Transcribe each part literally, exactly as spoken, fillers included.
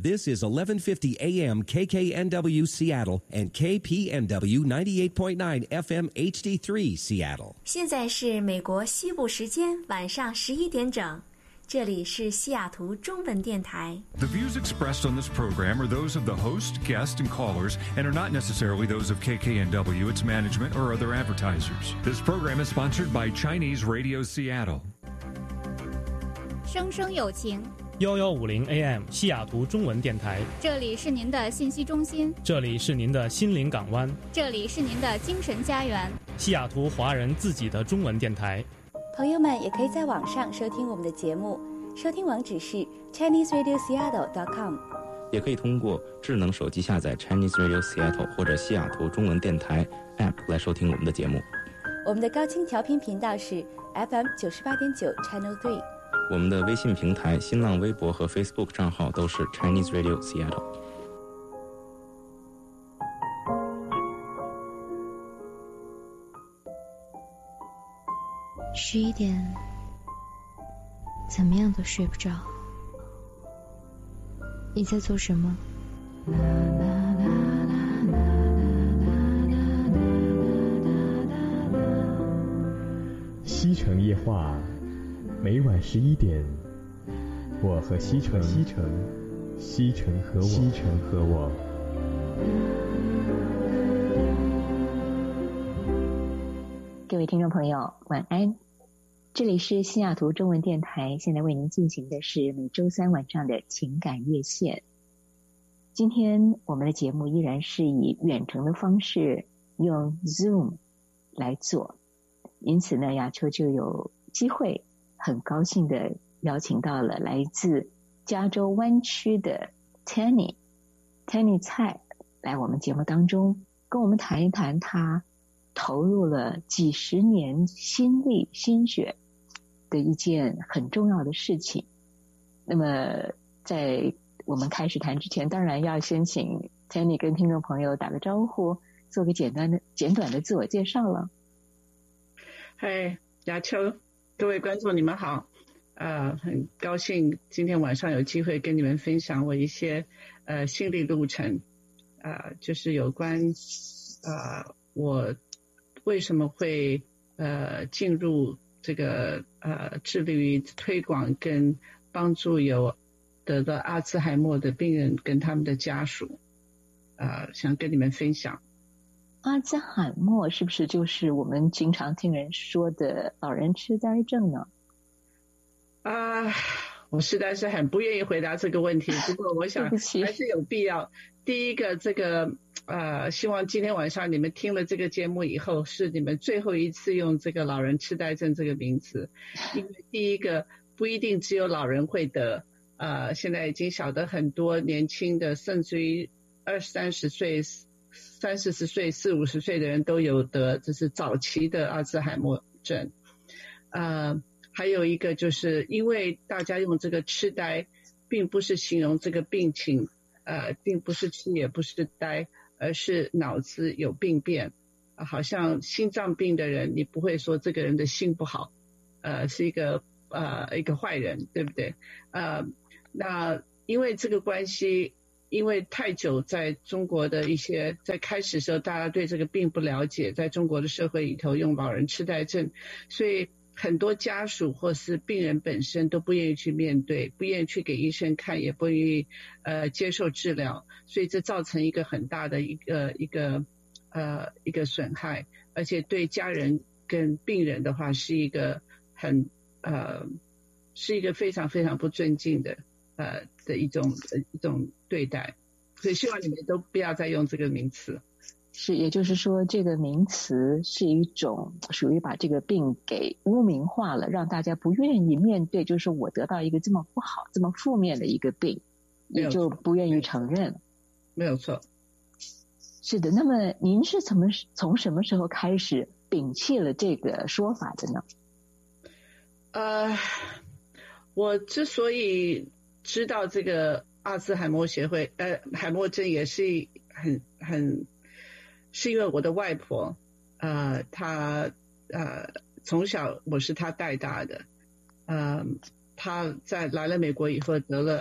This is eleven fifty A M K K N W Seattle and K P N W ninety-eight point nine F M H D three Seattle。 现在是美国西部时间晚上十一点整。这里是西雅图中文电台。 The views expressed on this program are those of the host, guests, and callers and are not necessarily those of K K N W, its management, or other advertisers. This program is sponsored by Chinese Radio Seattle. 生生有情一一五零 A M 西雅图中文电台， 这里是您的信息中心， 这里是您的心灵港湾， 这里是您的精神家园， 西雅图华人自己的中文电台。 朋友们也可以在网上收听我们的节目，收听网址是 chinese radio seattle dot com， 也可以通过智能手机下载 Chinese Radio Seattle 或者西雅图中文电台 App 来收听我们的节目。 我们的高清调频频道是 F M 九十八点九 Channel three。 我们的微信平台、新浪微博和 Facebook 账号都是 Chinese Radio Seattle。 十一点，怎么样都睡不着。你在做什么？ 西城夜话，每晚十一点，我和西城，西城，西城和我，西城和我。 各位听众朋友，晚安。这里是西雅图中文电台，现在为您进行的是每周三晚上的情感热线。今天我们的节目依然是以远程的方式用 Zoom 来做，因此呢，雅秋就有机会很高兴的邀请到了来自加州湾区的 Tanny Tanny 蔡来我们节目当中跟我们谈一谈他投入了几十年心力心血的一件很重要的事情。那么在我们开始谈之前，当然要先请 Tanny 跟听众朋友打个招呼，做个简单的简短的自我介绍了。 嗨，雅秋，各位观众你们好，呃，很高兴今天晚上有机会跟你们分享我一些呃心理路程，呃，就是有关呃我为什么会呃进入这个呃致力于推广跟帮助有得到阿兹海默的病人跟他们的家属，呃，想跟你们分享。 阿兹海默是不是就是我们经常听人说的老人痴呆症呢？ 啊、呃，我实在是很不愿意回答这个问题，不过我想还是有必要。第一个，这个呃，希望今天晚上你们听了这个节目以后，是你们最后一次用这个老人痴呆症这个名词，因为第一个不一定只有老人会得，呃，现在已经晓得很多年轻的，甚至于二三十岁、三四十岁、四五十岁的人都有得，这是早期的阿兹海默症。呃，还有一个就是因为大家用这个痴呆，并不是形容这个病情。呃，并不是痴也不是呆，而是脑子有病变，呃、好像心脏病的人，你不会说这个人的心不好，呃，是一个呃一个坏人，对不对？呃，那因为这个关系，因为太久在中国的一些在开始的时候，大家对这个并不了解，在中国的社会里头用老人痴呆症，所以很多家属或是病人本身都不愿意去面对，不愿意去给医生看，也不愿意呃接受治疗，所以这造成一个很大的一个一个呃一个损害，而且对家人跟病人的话是一个很呃是一个非常非常不尊敬的呃的一种一种对待，所以希望你们都不要再用这个名词。 是，也就是说这个名词是一种属于把这个病给污名化了，让大家不愿意面对，就是我得到一个这么不好这么负面的一个病，也就不愿意承认。 没有错。 是的，那么您是从从什么时候开始摒弃了这个说法的呢？ 呃，我之所以知道这个阿兹海默协会呃海默症也是很很是因为我的外婆，呃，她呃从小我是她带大的，呃，她在来了美国以后得了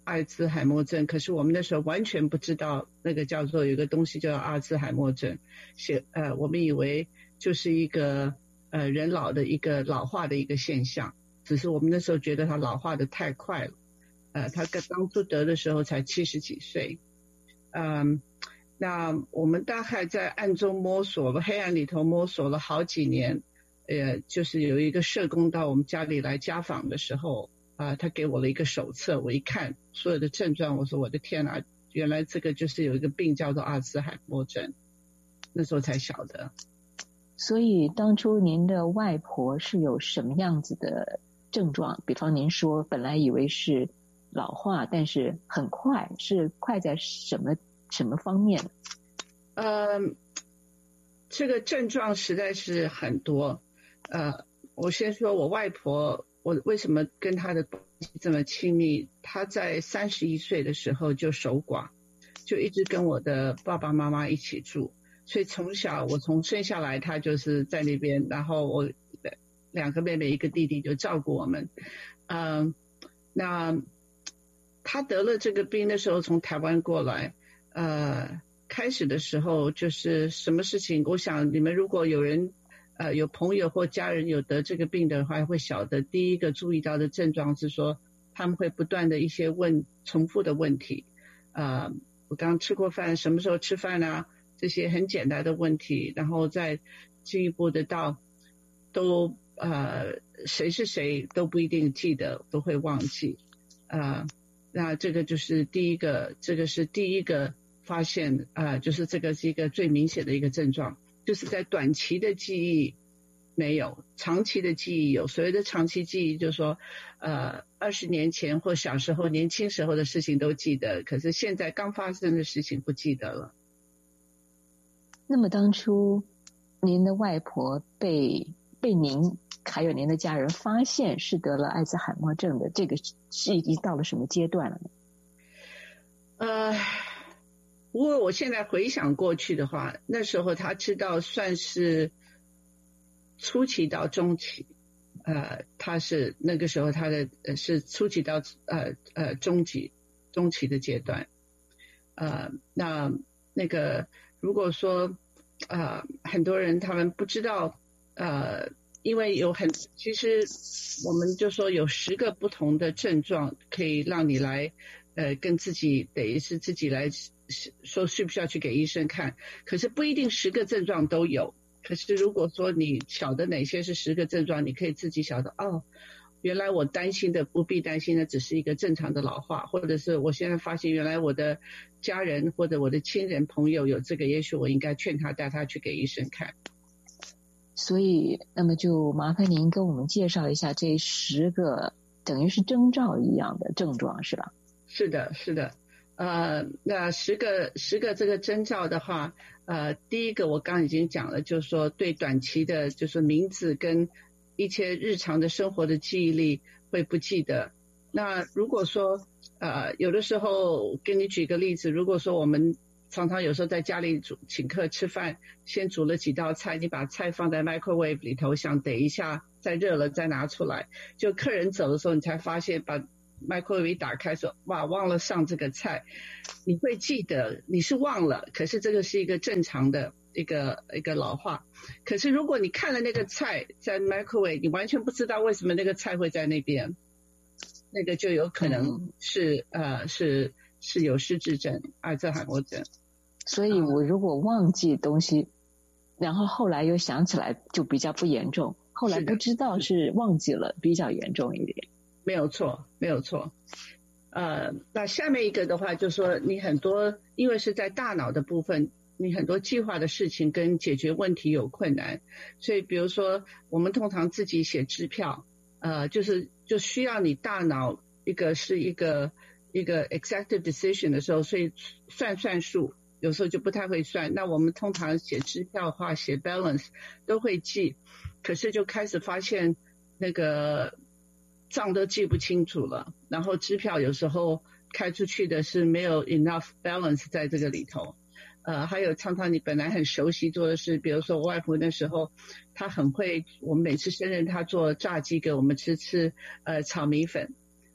艾滋海默症，可是我们那时候完全不知道那个叫做有个东西叫阿兹海默症，是呃我们以为就是一个呃人老的一个老化的一个现象，只是我们那时候觉得他老化的太快了，呃他当初得的时候才七十几岁，嗯，那我们大概在暗中摸索了，黑暗里头摸索了好几年，呃就是有一个社工到我们家里来家访的时候。啊、呃，他给我了一个手册，我一看所有的症状，我说我的天哪，原来这个就是有一个病叫做阿兹海默症，那时候才晓得。 所以当初您的外婆是有什么样子的症状？比方您说本来以为是老化，但是很快，是快在什么什么方面？ 呃，这个症状实在是很多。呃，我先说我外婆。我为什么跟他的关系这么亲密？他在三十一岁的时候就守寡，就一直跟我的爸爸妈妈一起住，所以从小我从生下来他就是在那边，然后我两个妹妹一个弟弟就照顾我们。嗯，那他得了这个病的时候从台湾过来，呃，开始的时候就是什么事情，我想你们如果有人。呃，有朋友或家人有得这个病的话，会晓得第一个注意到的症状是说，他们会不断的一些问重复的问题，呃，我刚吃过饭，什么时候吃饭啊？这些很简单的问题，然后再进一步的到都呃谁是谁都不一定记得，都会忘记，呃，那这个就是第一个，这个是第一个发现，呃，就是这个是一个最明显的一个症状。就是在短期的记忆没有，长期的记忆有。所谓的长期记忆就是说呃二十年前或小时候年轻时候的事情都记得，可是现在刚发生的事情不记得了。 那么当初您的外婆被被您还有您的家人发现是得了艾滋海默症的，这个是已经到了什么阶段了呢？ 呃如果我现在回想过去的话，那时候他知道算是初期到中期，呃，他是那个时候他的呃是初期到呃呃中期中期的阶段，呃，那那个如果说呃很多人他们不知道，呃，因为有很其实我们就说有十个不同的症状可以让你来呃跟自己等于是自己来。说需不需要去给医生看，可是不一定十个症状都有，可是如果说你晓得哪些是十个症状，你可以自己晓得哦，原来我担心的不必担心的只是一个正常的老化，或者是我现在发现原来我的家人或者我的亲人朋友有这个，也许我应该劝他带他去给医生看。 所以那么就麻烦您跟我们介绍一下这十个等于是征兆一样的症状是吧？ 是的是的，呃，那十个十个这个征兆的话，呃，第一个我刚刚已经讲了，就是说对短期的，就是名字跟一些日常的生活的记忆力会不记得。那如果说呃，有的时候给你举个例子，如果说我们常常有时候在家里煮请客吃饭，先煮了几道菜，你把菜放在 microwave 里头，想等一下再热了再拿出来，就客人走的时候你才发现把microwave 一打开说哇忘了上这个菜，你会记得你是忘了，可是这个是一个正常的一个一个老化。可是如果你看了那个菜在 microwave 你完全不知道为什么那个菜会在那边，那个就有可能是、嗯、呃是是有失智症阿兹海默症。 所以我如果忘记东西、嗯、然后后来又想起来就比较不严重，后来不知道是忘记了比较严重一点。 没有错没有错。呃，那下面一个的话就是说你很多因为是在大脑的部分，你很多计划的事情跟解决问题有困难，所以比如说我们通常自己写支票，呃，就是就需要你大脑一个是一个一个 executive decision 的时候，所以算算数有时候就不太会算。那我们通常写支票的话写 balance 都会记，可是就开始发现那个账都记不清楚了，然后支票有时候开出去的是没有 enough balance 在这个里头。呃，还有常常你本来很熟悉做的事，比如说我外婆那时候她很会，我们每次生日她做炸鸡给我们吃，吃呃炒米粉，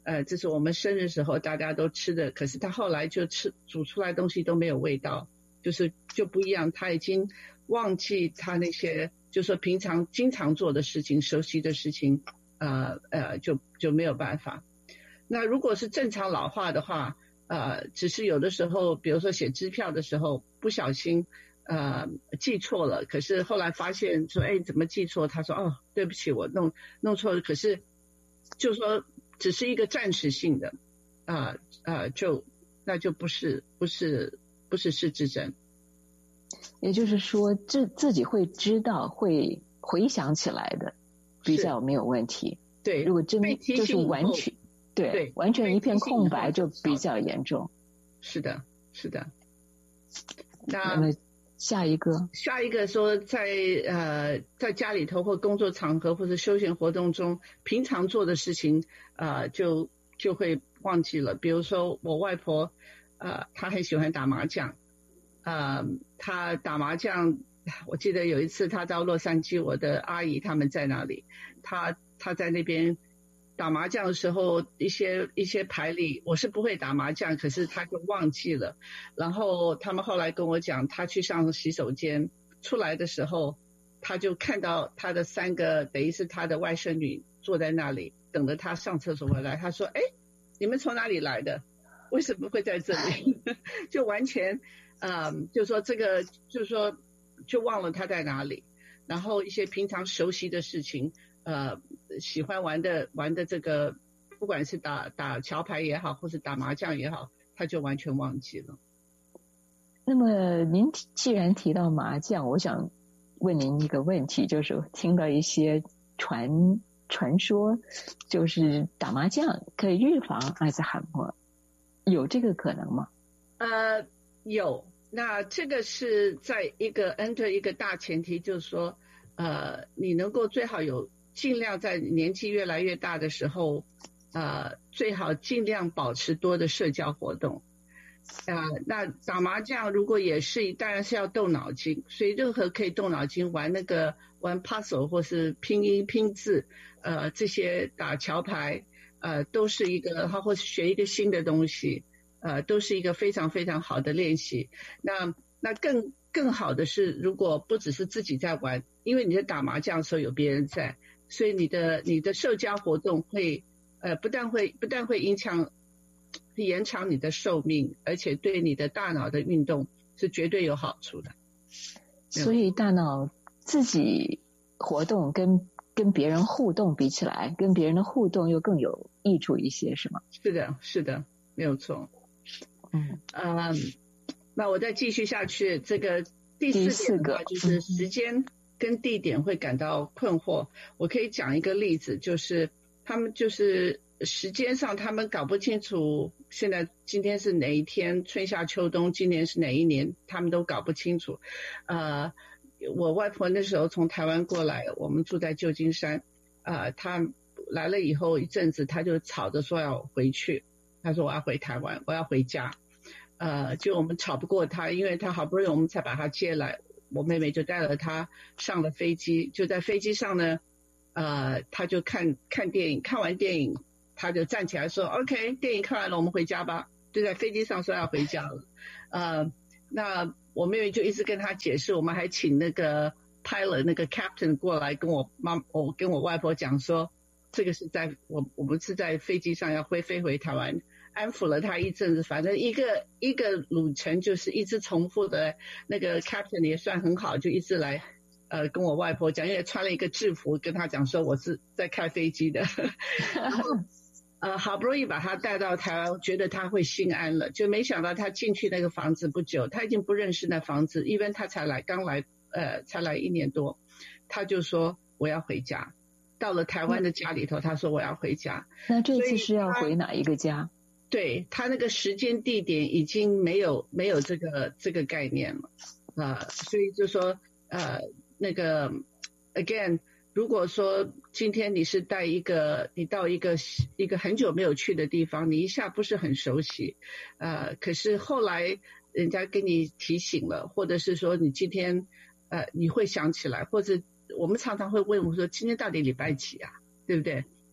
呃，这是我们生日时候大家都吃的，可是他后来就吃煮出来的东西都没有味道，就是就不一样，他已经忘记他那些就是说平常经常做的事情、熟悉的事情，呃呃，就就没有办法。那如果是正常老化的话，呃，只是有的时候，比如说写支票的时候不小心呃记错了，可是后来发现说，哎，怎么记错？他说，哦，对不起，我弄弄错了。可是就说只是一个暂时性的，啊、呃、啊、呃，就那就不是不是不是失智症。 也就是说，自自己会知道，会回想起来的，比较没有问题。 对， 如果真就是完全对, 对完全一片空白，就比较严重。 是的，是的。 那么下一个， 下一个说在呃在家里头或工作场合或者休闲活动中，平常做的事情呃就就会忘记了。比如说我外婆呃她很喜欢打麻将，呃她打麻将，我记得有一次她到洛杉矶，我的阿姨他们在那里，她她在那边打麻将的时候，一些一些牌理我是不会打麻将，可是他就忘记了。然后他们后来跟我讲，他去上洗手间出来的时候，他就看到他的三个等于是他的外甥女坐在那里等着他上厕所回来。他说，哎，你们从哪里来的？为什么会在这里？就完全呃就说这个就是说就忘了他在哪里。然后一些平常熟悉的事情，呃，喜欢玩的玩的这个，不管是打打桥牌也好，或是打麻将也好，他就完全忘记了。 那么您既然提到麻将，我想问您一个问题，就是听到一些传传说，就是打麻将可以预防阿兹海默，有这个可能吗？ 呃，有。那这个是在一个 under 一个大前提，就是说，呃，你能够最好有尽量在年纪越来越大的时候，呃，最好尽量保持多的社交活动。呃，那打麻将如果也是，当然是要动脑筋，所以任何可以动脑筋玩那个玩 puzzle 或是拼音拼字，呃，这些打桥牌，呃，都是一个，或是学一个新的东西。呃，都是一个非常非常好的练习。那那更更好的是，如果不只是自己在玩，因为你在打麻将的时候有别人在，所以你的你的社交活动会呃不但会不但会影响延长你的寿命，而且对你的大脑的运动是绝对有好处的。 所以大脑自己活动跟跟别人互动比起来，跟别人的互动又更有益处一些，是吗？ 是的，是的，没有错。 嗯嗯，那我再继续下去，这个第四点的话就是时间跟地点会感到困惑。我可以讲一个例子，就是他们就是时间上他们搞不清楚，现在今天是哪一天，春夏秋冬，今年是哪一年，他们都搞不清楚。呃，我外婆那时候从台湾过来，我们住在旧金山，呃，她来了以后一阵子，她就吵着说要回去。他说我要回台湾，我要回家，呃，就我们吵不过他，因为他好不容易我们才把他接来，我妹妹就带了他上了飞机，就在飞机上呢，呃，他就看看电影，看完电影他就站起来说 OK， 电影看完了，我们回家吧，就在飞机上说要回家了，呃，那我妹妹就一直跟他解释，我们还请那个 pilot 那个 captain 过来跟我妈，我跟我外婆讲说，这个是在我我们是在飞机上要飞飞回台湾。安抚了他一阵子，反正一个一个路程就是一直重复的，那个 captain 也算很好，就一直来呃跟我外婆讲，因为穿了一个制服，跟他讲说我是在开飞机的，然后呃好不容易把他带到台湾，觉得他会心安了，就没想到他进去那个房子不久，他已经不认识那房子，因为他才来刚来呃才来一年多，他就说我要回家。到了台湾的家里头，他说我要回家。 那这次是要回哪一个家？ 对，他那个时间地点已经没有没有这个这个概念了啊、呃，所以就说呃那个 again， 如果说今天你是带一个你到一个一个很久没有去的地方，你一下不是很熟悉，呃，可是后来人家跟你提醒了，或者是说你今天呃你会想起来，或者我们常常会问我说今天到底礼拜几啊，对不对？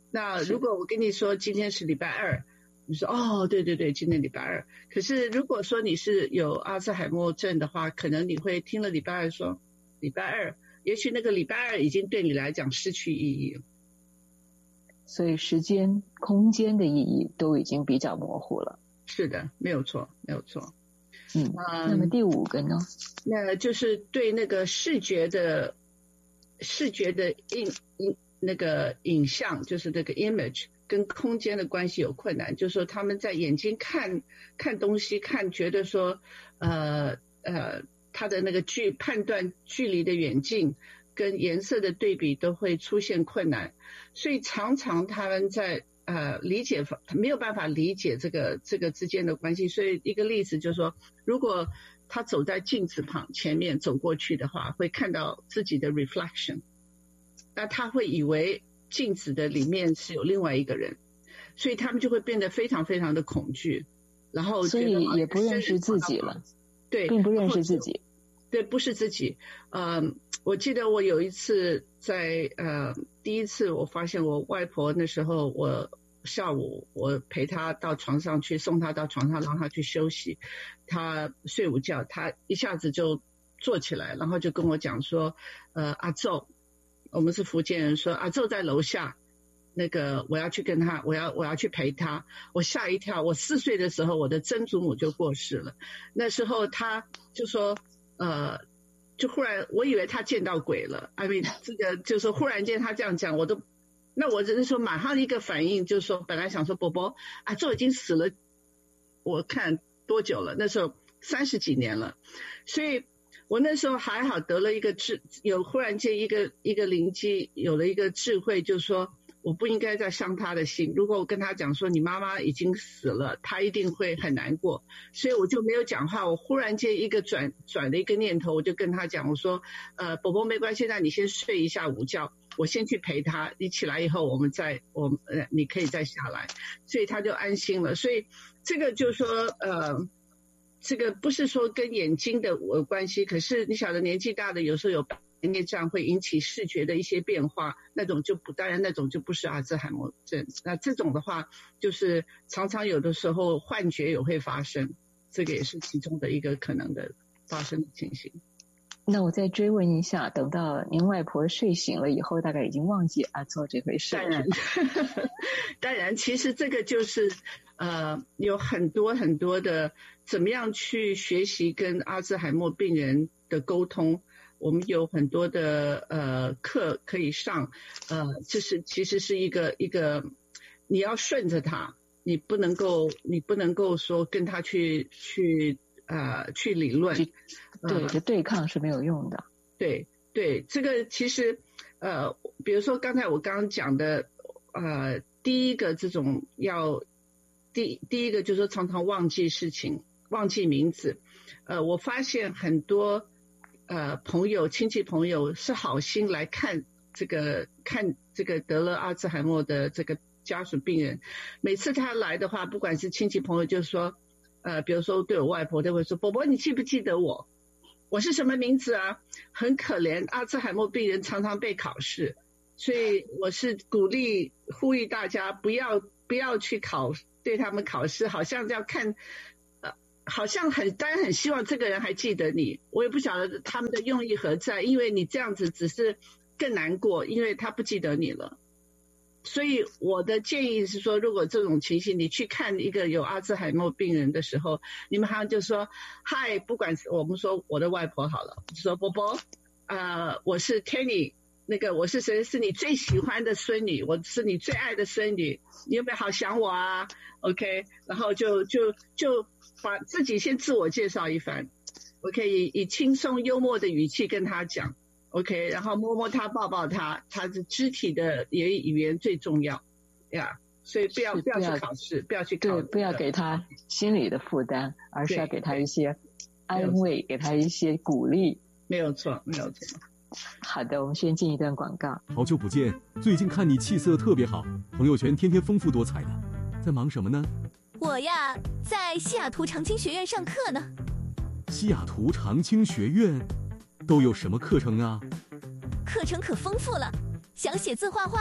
那如果我跟你说今天是礼拜二，你说哦，对对对，今天礼拜二。可是如果说你是有阿兹海默症的话，可能你会听了礼拜二说礼拜二，也许那个礼拜二已经对你来讲失去意义了。 所以时间、空间的意义都已经比较模糊了。 是的，没有错，没有错。 嗯，那么第五个呢？ 那就是对那个视觉的视觉的影影那个影像，就是这个 image 跟空间的关系有困难，就是说他们在眼睛看看东西，看觉得说呃呃他的那个距判断距离的远近跟颜色的对比都会出现困难，所以常常他们在呃理解没有办法理解这个这个之间的关系。所以一个例子就是说，如果他走在镜子旁前面走过去的话，会看到自己的 reflection， 那他会以为镜子的里面是有另外一个人，所以他们就会变得非常非常的恐惧，然后所以也不认识自己了。 对， 并不认识自己。 对，不是自己。呃，我记得我有一次在呃第一次我发现我外婆那时候，我下午我陪她到床上去，送她到床上让她去休息，她睡午觉，她一下子就坐起来，然后就跟我讲说，呃阿昼，我们是福建人，说阿昼在楼下，那个我要去跟他，我要我要去陪他。我吓一跳，我四岁的时候我的曾祖母就过世了，那时候他就说呃就忽然我以为他见到鬼了， I mean 这个就是忽然间他这样讲，我都那我只是说马上一个反应就是说，本来想说伯伯啊这已经死了，我看多久了，那时候三十几年了，所以我那时候还好得了一个智，有忽然间一个一个灵机，有了一个智慧，就是说我不应该再伤他的心。如果我跟他讲说你妈妈已经死了，他一定会很难过，所以我就没有讲话。我忽然间一个转转的一个念头，我就跟他讲，我说呃伯伯没关系，那你先睡一下午觉，我先去陪他，你起来以后我们再我呃你可以再下来，所以他就安心了。所以这个就是说呃这个不是说跟眼睛的有关系，可是你晓得年纪大的有时候有孽障会引起视觉的一些变化，那种就不，当然那种就不是阿兹海默症。那这种的话就是常常有的时候幻觉也会发生，这个也是其中的一个可能的发生的情形。 那我再追问一下，等到您外婆睡醒了以后，大概已经忘记阿祖这回事了。 当然当然其实这个就是呃有很多很多的怎么样去学习跟阿兹海默病人的沟通，我们有很多的呃课可以上，呃就是其实是一个一个你要顺着他，你不能够你不能够说跟他去去呃去理论， 对，这对抗是没有用的。 对对，这个其实呃比如说刚才我刚刚讲的呃第一个这种要第第一个就是说常常忘记事情，忘记名字，呃我发现很多呃朋友亲戚朋友是好心来看这个看这个得了阿兹海默的这个家属病人，每次他来的话，不管是亲戚朋友就说呃比如说对我外婆，都会说伯伯你记不记得我，我是什么名字啊，很可怜，阿兹海默病人常常被考试，所以我是鼓励呼吁大家不要不要去考对他们考试，好像要看呃好像很当然很希望这个人还记得你，我也不晓得他们的用意何在，因为你这样子只是更难过，因为他不记得你了。所以我的建议是说，如果这种情形你去看一个有阿兹海默病人的时候，你们好像就说嗨，不管是我们说我的外婆好了，就说伯伯呃我是 Kenny， 那个我是谁，是你最喜欢的孙女，我是你最爱的孙女，你有没有好想我啊 OK， 然后就就就把自己先自我介绍一番，我可以以轻松幽默的语气跟他讲OK， 然后摸摸他抱抱他，他的肢体的语言最重要呀， yeah, 所以不要不要去考试，不要去考， 对，不要给他心理的负担，而是要给他一些安慰，给他一些鼓励。 没有错，没有错。 好的，我们先进一段广告。 好久不见，最近看你气色特别好，朋友圈天天丰富多彩的，在忙什么呢？ 我呀，在西雅图长青学院上课呢。 西雅图长青学院都有什么课程啊？ 课程可丰富了，想写字画画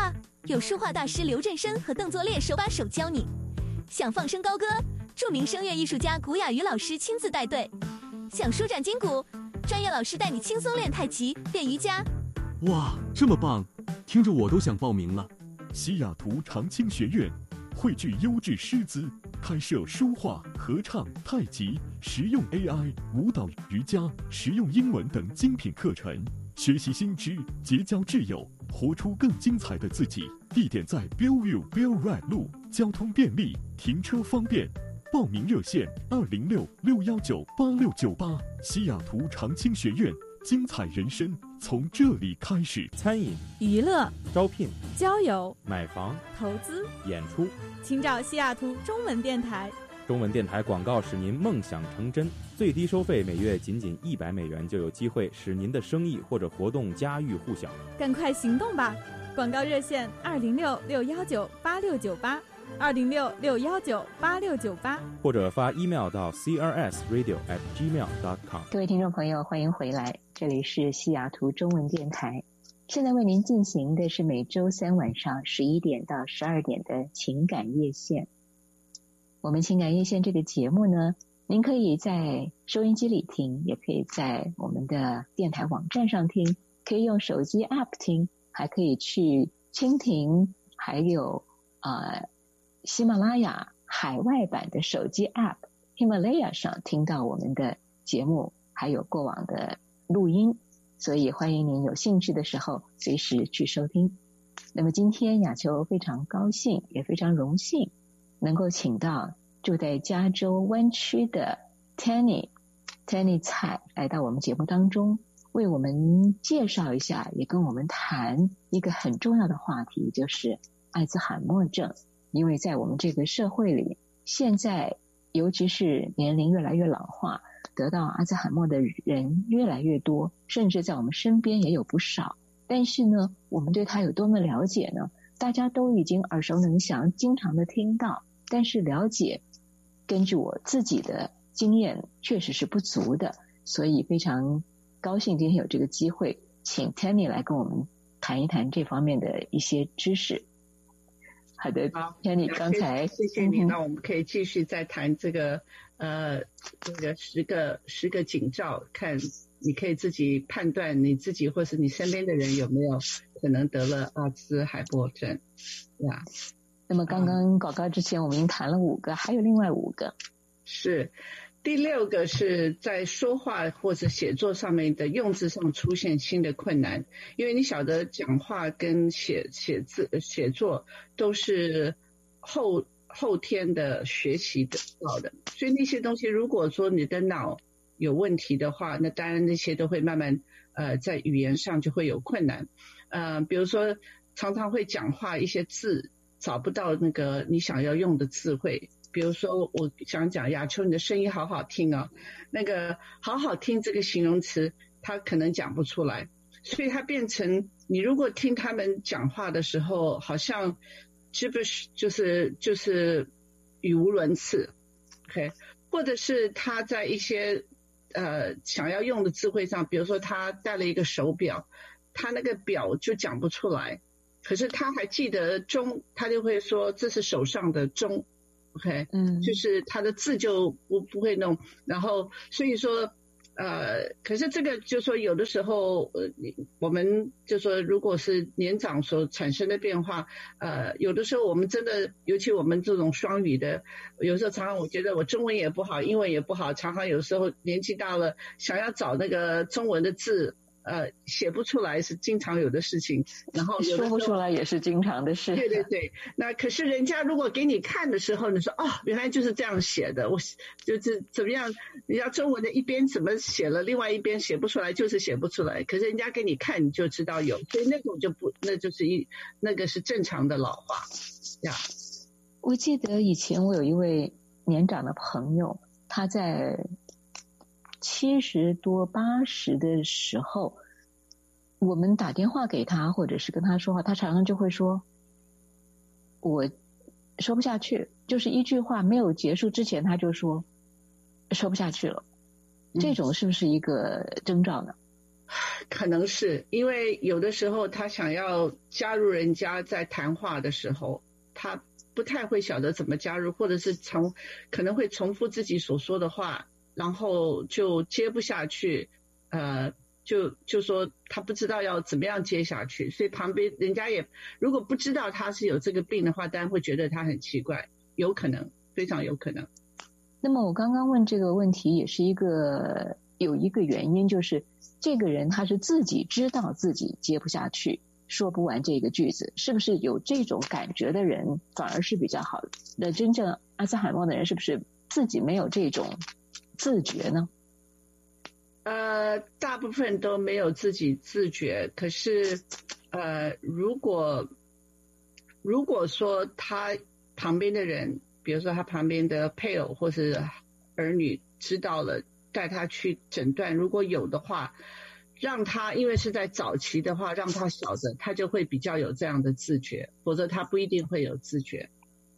有书画大师刘振生和邓作烈手把手教你。想放声高歌，著名声乐艺术家古雅瑜老师亲自带队。想舒展筋骨，专业老师带你轻松练太极、练瑜伽。 哇，这么棒，听着我都想报名了。 西雅图长青学院汇聚优质师资，开设书画、合唱、太极、实用 A I、舞蹈、瑜伽、实用英文等精品课程，学习新知，结交挚友，活出更精彩的自己。地点在 Bellevue Bell Ride 路，交通便利，停车方便。报名热线二零六六幺九八六九八。西雅图长青学院，精彩人生从这里开始。 餐饮、 娱乐、 招聘、 交友、 买房、 投资、 演出， 请找西雅图中文电台。 中文电台广告使您梦想成真，最低收费每月仅仅一百美元，就有机会使您的生意或者活动家喻户晓。 赶快行动吧！广告热线二零六六幺九八六九八，二零六六幺九八六九八， 或者发 email 到 c r s radio at gmail dot com。 各位听众朋友，欢迎回来，这里是西雅图中文电台。现在为您进行的是每周三晚上十一点到十二点的情感夜线。我们情感夜线这个节目呢，您可以在收音机里听，也可以在我们的电台网站上听，可以用手机 app 听，还可以去蜻蜓，还有呃喜马拉雅海外版的手机 app Himalaya 上听到我们的节目，还有过往的录音，所以欢迎您有兴趣的时候随时去收听。那么今天雅秋非常高兴，也非常荣幸能够请到住在加州湾区的 Tanny Tanny 蔡来到我们节目当中，为我们介绍一下，也跟我们谈一个很重要的话题，就是艾滋海默症。因为在我们这个社会里，现在尤其是年龄越来越老化，得到阿兹海默的人越来越多，甚至在我们身边也有不少。但是呢，我们对他有多么了解呢？大家都已经耳熟能详，经常的听到，但是了解，根据我自己的经验确实是不足的，所以非常高兴今天有这个机会，请 Tanny 来跟我们谈一谈这方面的一些知识。好的 ，Tanny 刚才谢谢你，那我们可以继续再谈这个呃这个十个十个警兆，看你可以自己判断你自己或是你身边的人有没有可能得了阿兹海默症呀。 那么刚刚广告之前我们已经谈了五个，还有另外五个。 是第六个是在说话或者写作上面的用字上出现新的困难，因为你晓得讲话跟写写字写作都是后后天的学习得到的，所以那些东西如果说你的脑有问题的话，那当然那些都会慢慢呃在语言上就会有困难。呃比如说常常会讲话一些字找不到那个你想要用的词汇，比如说我想讲雅秋你的声音好好听哦，那个好好听这个形容词他可能讲不出来，所以他变成你如果听他们讲话的时候好像gibberish就是就是语无伦次 OK， 或者是他在一些呃想要用的词汇上，比如说他戴了一个手表，他那个表就讲不出来，可是他还记得钟，他就会说这是手上的钟 OK， 嗯，就是他的字就不不会弄，然后所以说呃，可是这个就说有的时候呃，我们就说如果是年长所产生的变化，呃，有的时候我们真的，尤其我们这种双语的，有时候常常我觉得我中文也不好，英文也不好，常常有时候年纪大了，想要找那个中文的字。呃，写不出来是经常有的事情，然后有的说不出来也是经常的事。 对对对，那可是人家如果给你看的时候，你说哦，原来就是这样写的，我就是怎么样，人家中文的一边怎么写了，另外一边写不出来，就是写不出来。可是人家给你看，你就知道有，所以那种就不，那就是一那个是正常的老化呀。 我记得以前我有一位年长的朋友，他在七十多八十的时候，我们打电话给他或者是跟他说话，他常常就会说我说不下去，就是一句话没有结束之前他就说说不下去了。这种是不是一个征兆呢？ 可能是因为有的时候他想要加入人家在谈话的时候，他不太会晓得怎么加入，或者是重可能会重复自己所说的话，然后就接不下去，呃，就就说他不知道要怎么样接下去，所以旁边人家也如果不知道他是有这个病的话，当然会觉得他很奇怪，有可能，非常有可能。 那么我刚刚问这个问题也是一个有一个原因，就是这个人他是自己知道自己接不下去，说不完这个句子，是不是有这种感觉的人反而是比较好的？那真正阿兹海默的人是不是自己没有这种自觉呢？ 呃，大部分都没有自己自觉，可是呃，如果如果说他旁边的人，比如说他旁边的配偶或是儿女知道了，带他去诊断，如果有的话，让他因为是在早期的话，让他晓得，他就会比较有这样的自觉，否则他不一定会有自觉。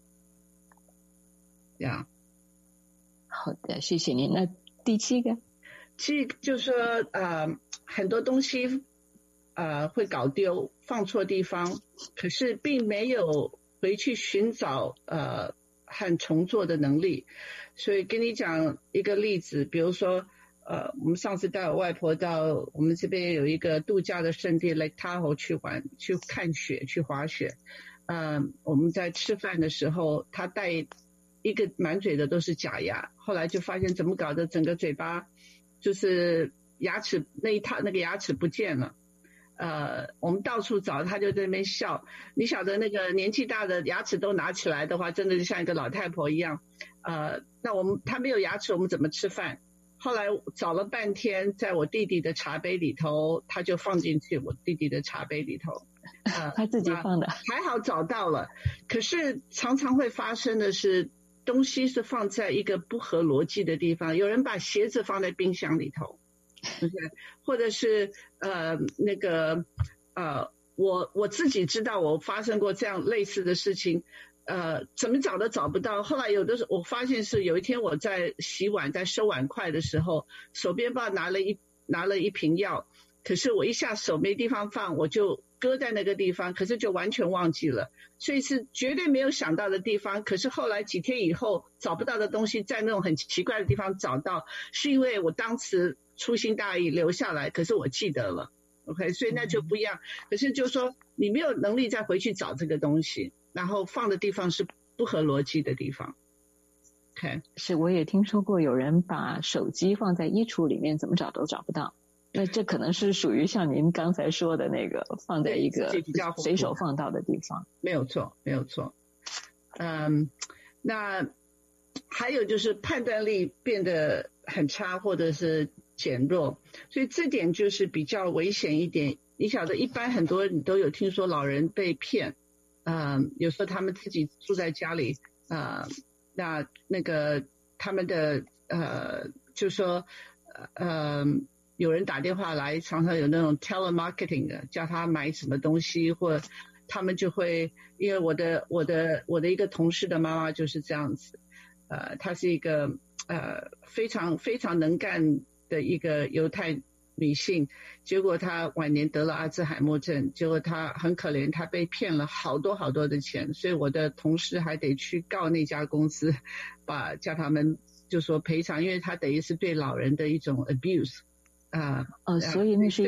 这样。 好的，谢谢您。那第七个， 其实就是说，呃，很多东西呃会搞丢，放错地方，可是并没有回去寻找呃和重做的能力。所以跟你讲一个例子，比如说。呃，我们上次带我外婆到我们这边有一个度假的圣地 Lake Tahoe 去玩，去看雪，去滑雪。呃，我们在吃饭的时候，她带一个满嘴的都是假牙，后来就发现怎么搞的，整个嘴巴就是牙齿那一套那个牙齿不见了。呃，我们到处找，她就在那边笑。你晓得那个年纪大的牙齿都拿起来的话，真的就像一个老太婆一样。呃，那我们她没有牙齿，我们怎么吃饭？后来找了半天，在我弟弟的茶杯里头，他就放进去我弟弟的茶杯里头， 呃，他自己放的， 还好找到了。可是常常会发生的是，东西是放在一个不合逻辑的地方，有人把鞋子放在冰箱里头，或者是呃那个呃，我我自己知道我发生过这样类似的事情。呃，怎么找都找不到。后来有的时候我发现是有一天我在洗碗，在收碗筷的时候，手边不知道拿了一拿了一瓶药，可是我一下手没地方放，我就搁在那个地方，可是就完全忘记了，所以是绝对没有想到的地方。可是后来几天以后找不到的东西，在那种很奇怪的地方找到，是因为我当时粗心大意留下来，可是我记得了。OK， 所以那就不一样。可是就是说你没有能力再回去找这个东西。然后放的地方是不合逻辑的地方。OK， 是，我也听说过有人把手机放在衣橱里面，怎么找都找不到。那这可能是属于像您刚才说的那个放在一个随手放到的地方。 没有错，没有错。嗯，那还有就是判断力变得很差，或者是减弱，所以这点就是比较危险一点。你晓得，一般很多你都有听说老人被骗。呃，有时候他们自己住在家里，呃，那那个他们的呃，就说呃，有人打电话来，常常有那种 telemarketing 的，叫他买什么东西，或他们就会，因为我的我的我的一个同事的妈妈就是这样子，呃，她是一个呃非常非常能干的一个犹太女性，结果她晚年得了阿兹海默症，结果她很可怜，她被骗了好多好多的钱，所以我的同事还得去告那家公司，把叫他们就说赔偿，因为她等于是对老人的一种 abuse 啊、 呃，哦，所以那是